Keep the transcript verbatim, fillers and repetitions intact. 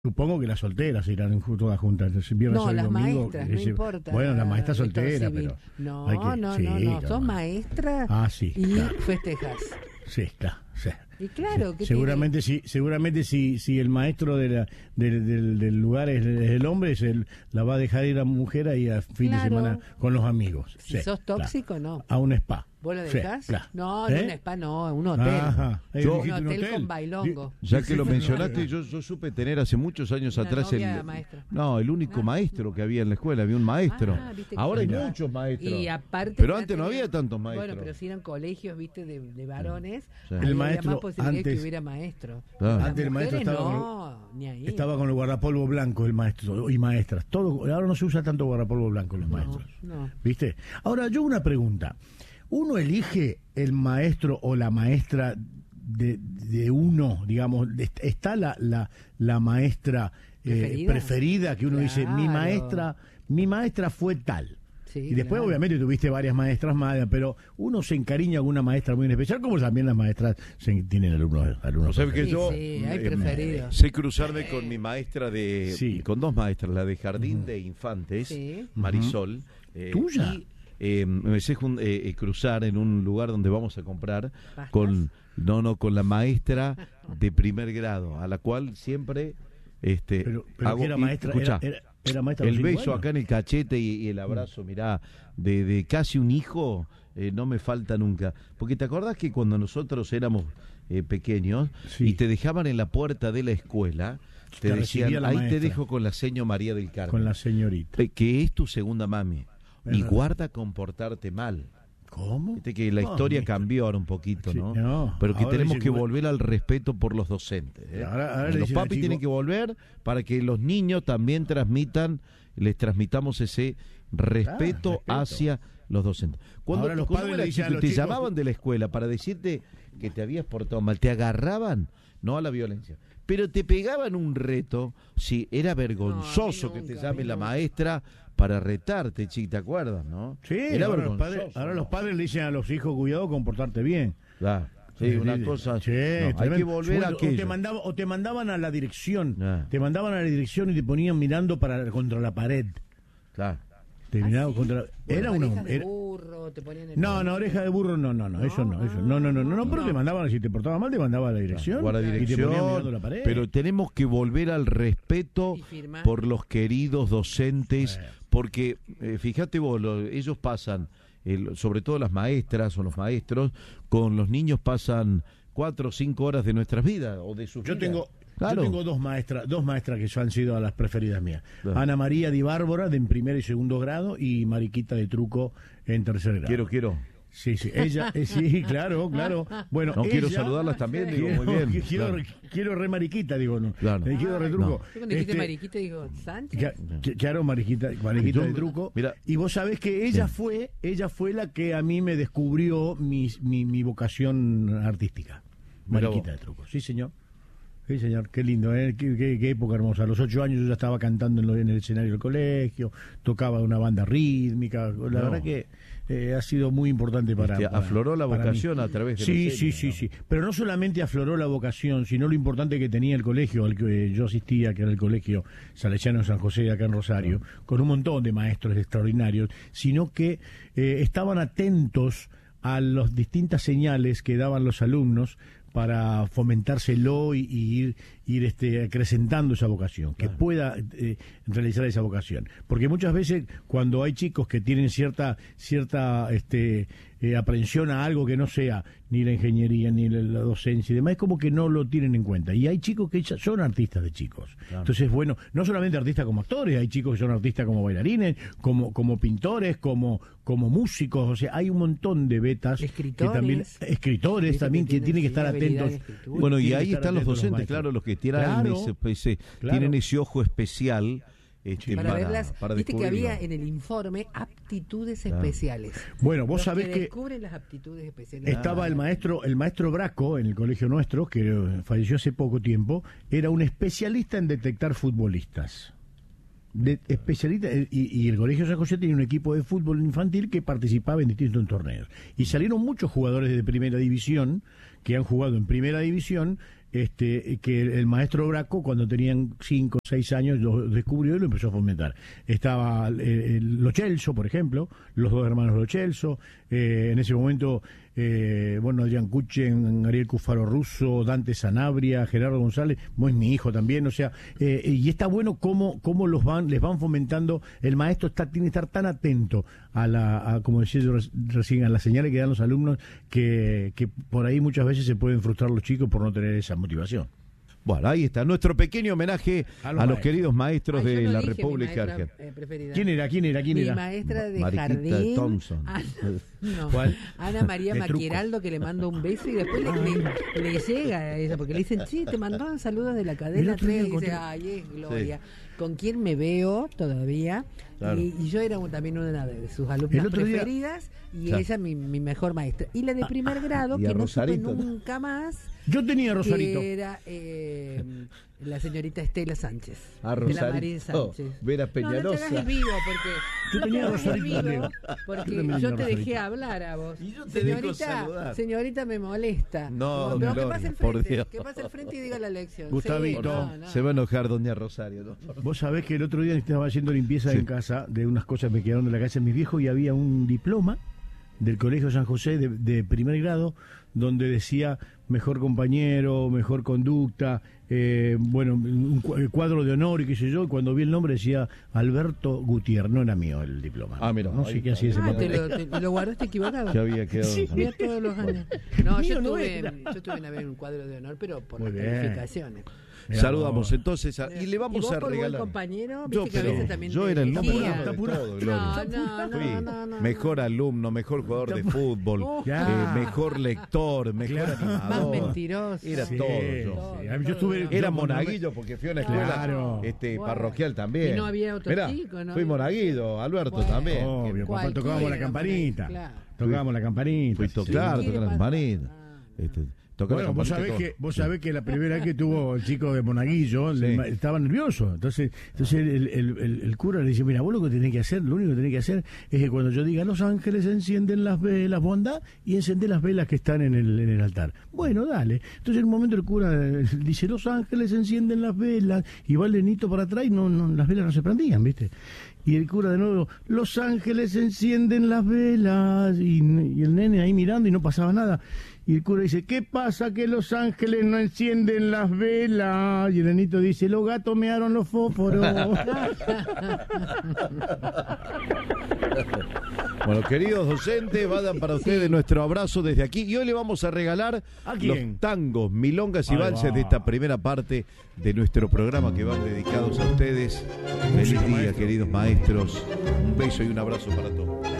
Supongo que las solteras irán todas juntas. Viernes, no, sábado, las domingo, maestras, ese, no importa. Bueno, las maestras solteras, civil. pero... No, hay que, no, sí, no, no, claro. sos maestra ah, sí, y claro. festejas. Sí, claro, sí. Y claro, sí. que seguramente si seguramente si si el maestro de la, del, del, del lugar es, es el hombre, es el, la va a dejar ir a mujer ahí a fin claro. de semana con los amigos. Si sí, sos tóxico, claro. no. A un spa. ¿Vos lo Sí, dejás? claro. No, ¿Eh? no un spa, no, un hotel. Ajá. Yo- un hotel, hotel con bailongo. Ya que lo mencionaste, yo, yo supe tener hace muchos años Una atrás novia el maestra. no el único Ah. maestro que había en la escuela, había un maestro. Ah, viste que Ahora hay era. muchos maestros. Y aparte pero ya antes no tenía- había tantos maestros. Bueno, pero si eran colegios, viste, de, de varones, Sí. ahí El había maestro más posibilidad antes- que hubiera maestro. Claro. Las Antes el maestro mujeres estaba no, ni ahí. Estaba con el guardapolvo blanco el maestro y maestras. Todo, ahora no se usa tanto guardapolvo blanco los No, maestros. no. ¿Viste? Ahora, yo una pregunta. ¿Uno elige el maestro o la maestra de, de uno, digamos? est- ¿Está la, la, la maestra eh, ¿Preferida? preferida que uno dice, mi Claro. maestra, mi maestra fue tal? Sí, Y después, claro. obviamente, tuviste varias maestras más, pero uno se encariña con una maestra muy en especial, como también las maestras se- tienen alumnos. alumnos ¿Sabes que Sí, yo sí, hay eh, preferidos. sé cruzarme con mi maestra de Sí. con dos maestras, la de jardín de infantes, Sí. Marisol, eh, ¿Tuya? y eh, me sé jun- eh, eh, cruzar en un lugar donde vamos a comprar ¿Pastas? con no no con la maestra de primer grado, a la cual siempre este Pero, pero hago- que era y, maestra, escuchá, era, era- era maestra a los el cinco beso años. acá en el cachete y, y el abrazo, mirá, de, de casi un hijo, eh, no me falta nunca. Porque te acordás que cuando nosotros éramos eh, pequeños Sí. y te dejaban en la puerta de la escuela, te, Te decían, recibía la ahí te maestra. dejo con la seño María del Carmen, Con la señorita. eh, que es tu segunda mami. Es Y verdad. guarda comportarte mal. ¿Cómo? Viste que la Ah, historia mira. cambió ahora un poquito, Sí, ¿no? no, Pero que ahora tenemos dice que que- volver al respeto por los docentes. ¿eh? Ahora- ahora le los dicen al papis chico- tienen que volver para que los niños también transmitan, les transmitamos ese respeto, respeto. hacia los docentes. Cuando, Ahora los cuando padres vos le eras dicen a chico y los te chicos- llamaban de la escuela para decirte que te habías portado mal, te agarraban, no a la violencia, pero te pegaban un reto, sí, era vergonzoso No, a mí que te nunca, llame a mí la nunca. maestra para retarte, chico, ¿te acuerdas, no? Sí, era ahora, los vergonzoso. padres, ahora los padres le dicen a los hijos, cuidado, comportarte bien. Claro. Sí, una cosa. Sí, no, hay tremendo. que volver a O te, aquello. mandaba, o te mandaban a la dirección. Ah. Te mandaban a la dirección y te ponían mirando para contra la pared. Claro. Te Ah, miraban sí. contra la- Era Bueno, una. orejas de era- burro, te ponían el No, no, oreja de burro, no, no, no, eso no, eso. No, no, no, no, no, pero te mandaban, si te portabas mal, te mandaban a la dirección. O a la Y te ponían dirección, mirando la pared. pero tenemos que volver al respeto Y firmar. por los queridos docentes, Bueno. porque eh, fíjate vos, lo- ellos pasan, el- sobre todo las maestras o los maestros, con los niños pasan cuatro o cinco horas de nuestras vidas o de sus Yo vidas. tengo, Claro. yo tengo dos maestras, dos maestras que han sido a las preferidas mías. Claro. Ana María Di Bárbara, de en primer y segundo grado, y Mariquita de Truco en tercer grado. Quiero, quiero. Sí, sí, ella, eh, sí, claro, claro. Bueno, No quiero ella- saludarlas también, digo, Quiero, muy bien. quiero, claro. quiero re mariquita, digo, no. Claro. Eh, quiero Ay, retruco. no. Yo cuando dijiste Este, mariquita digo, ¿Sánchez? ya- ya- Claro, mariquita, mariquita Yo- de truco. mira- y vos sabés que ella Sí. fue, ella fue la que a mí me descubrió mi, mi, mi vocación artística. Mira Mariquita vos. de truco, sí señor. Sí, señor, qué lindo, ¿eh? qué, qué- qué época hermosa. A los ocho años yo ya estaba cantando en, lo- en el escenario del colegio, tocaba una banda rítmica. La No. verdad que eh, ha sido muy importante para, Este, para- afloró la para mí. vocación a través de Sí, la sí, serie, sí, ¿no? sí. Pero no solamente afloró la vocación, sino lo importante que tenía el colegio al que eh, yo asistía, que era el colegio Salesiano de San José de acá en Rosario, con un montón de maestros extraordinarios, sino que eh, estaban atentos a las distintas señales que daban los alumnos para fomentárselo y, y ir, ir este, acrecentando esa vocación, que pueda eh, realizar esa vocación. Porque muchas veces cuando hay chicos que tienen cierta cierta este, eh, aprehensión a algo que no sea ni la ingeniería, ni la, la docencia y demás, es como que no lo tienen en cuenta. Y hay chicos que ya son artistas de chicos. Claro. Entonces, bueno, no solamente artistas como actores, hay chicos que son artistas como bailarines, como, como pintores, como, como músicos, o sea, hay un montón de betas Escritores. que también, escritores Viste también que que tienen que estar tienen, sí, habilidad atentos. de escritura. Bueno, y Tienen que ahí estar están los atentos docentes, maestros. claro, los que tienen Claro, ese, ese- claro. tienen ese ojo especial este, para, para, verlas, para viste que descubrirlo. había en el informe aptitudes Claro. especiales. Bueno, vos Los sabés que que descubren las aptitudes especiales. estaba Ah, el maestro, el maestro Braco en el colegio nuestro, que eh, falleció hace poco tiempo, era un especialista en detectar futbolistas. De, especialista eh, y, y el colegio San José tenía un equipo de fútbol infantil que participaba en distintos torneos y salieron muchos jugadores de primera división que han jugado en primera división este, que el maestro Braco, cuando tenían cinco o seis años, lo descubrió y lo empezó a fomentar. Estaba eh, Lo Celso, por ejemplo, los dos hermanos Lo Celso, eh, en ese momento, eh, bueno, Adrián Cuchen, Ariel Cufaro Russo, Dante Sanabria, Gerardo González, muy mi hijo también, o sea, eh, y está bueno cómo, cómo los van, les van fomentando. El maestro está, tiene que estar tan atento a la, a, como decía yo recién, a las señales que dan los alumnos, que, que por ahí muchas veces se pueden frustrar los chicos por no tener esa motivación. Bueno, ahí está nuestro pequeño homenaje a los, a los queridos maestros Ay, de no la dije República mi maestra, Argentina. eh, preferida. ¿Quién era? ¿Quién era? ¿Quién Mi era? maestra de Mariquita jardín. Thompson. Ana, no, ¿Cuál? Ana María De truco. Maquiraldo, que le mando un beso y después le, le, le llega a ella, porque le dicen, sí, te mandaron saludos de la El cadena otro día tres, y dice, encontré- ay, es Gloria, con quien me veo todavía, Claro. y, y yo era un- también una de sus El alumnas otro día- preferidas, y Claro. ella mi, mi mejor maestra. Y la de primer grado, y a que no supe Rosarito, ¿no? nunca más, Yo tenía Rosarito. que era eh, la señorita Estela Sánchez. Ah, de la Marín Rosarito. Sánchez. Vera No, no te Peñalosa. hagas el vivo, porque Yo no tenía te hagas el Rosarito, vivo, Diego. porque Yo también yo tenía te dejé Rosarito. hablar a vos. Y yo te dejo señorita, saludar. señorita me molesta. No, pero que Gloria, pase el por frente, Dios. que pase el frente y diga la lección. Gustavito. Sí, no, no. Se va a enojar doña Rosario, ¿no? Vos sabés que el otro día estaba haciendo limpieza Sí. en casa de unas cosas que me quedaron de la casa de mis viejos y había un diploma del Colegio San José de, de primer grado donde decía mejor compañero, mejor conducta, eh, bueno, un cu- cuadro de honor y qué sé yo, y cuando vi el nombre decía Alberto Gutiérrez, no era mío el diploma. Ah, mira, no ahí sé qué está. hacía ese Ah, te papel. lo, te- lo guardaste equivocado. Que había quedado. Sí. Mira todos los años. No, Mío yo no tuve, era. yo tuve una vez un cuadro de honor, pero por Muy las bien. calificaciones. Mirá Saludamos vos. entonces a- y le vamos ¿Y vos a por buen regalar. compañero? Yo, Viste que a pero veces también yo te era el número elegían. uno de apurado. todo, Gloria. No, no, Fui no, no, no. mejor alumno, mejor jugador de fútbol, Oh, ya. eh, mejor lector, mejor Claro. Más animador. mentiroso. Era Sí, todo yo. sí. A mí yo estuve- Era yo cuando me- monaguillo porque fui a una escuela Claro. este, Bueno. parroquial también. Y no había otro Mirá, chico, ¿no? fui monaguillo, Alberto Bueno. también. Obvio, papá, Cualquiera, tocábamos la por ahí, campanita. claro. Tocábamos la campanita. Fui sí. to- claro, ¿Quiere tocar la pasar? campanita. Ah. Este, tocar la Bueno, vos campanita sabés con- que vos sabés que la primera vez que tuvo el chico de Monaguillo Sí. le- estaba nervioso. Entonces, entonces el, el- el- el cura le dice, mira, vos lo que tenés que hacer, lo único que tenés que hacer es que cuando yo diga los ángeles encienden las velas, bondad, y encendé las velas que están en el, en el altar. Bueno, dale. Entonces en un momento el cura eh, dice, los ángeles encienden las velas, y va el nenito para atrás y no, no, las velas no se prendían, ¿viste? Y el cura de nuevo, los ángeles encienden las velas, y, y el nene ahí mirando y no pasaba nada. Y el cura dice, ¿qué pasa que los ángeles no encienden las velas? Y el nenito dice, los gatos mearon los fósforos. Bueno, queridos docentes, vayan para ustedes nuestro abrazo desde aquí. Y hoy le vamos a regalar ¿A quién? los tangos, milongas y Ahí valses va. de esta primera parte de nuestro programa que van dedicados a ustedes. Feliz Música, día, maestro. queridos maestros. Un beso y un abrazo para todos.